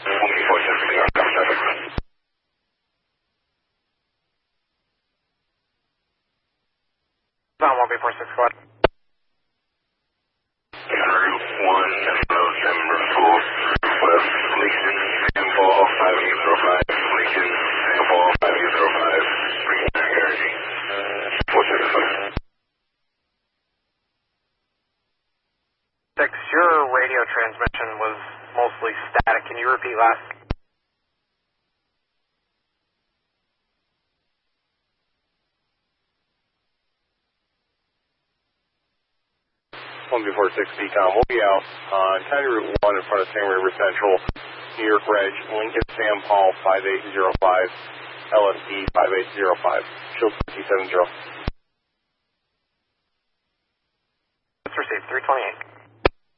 Sound 1B46 squad. Route 1, November 4, West Lincoln, Sandball 5805, Lincoln, Sandball 5805, bringing back energy. 475. 6, your radio transmission was mostly static. Can you repeat last? 1B46 Decom. We'll be out on County Route 1 in front of San River Central, New York Reg, Lincoln Sam Paul 5805, LSD 5805, Shield 270. Let's receive 328.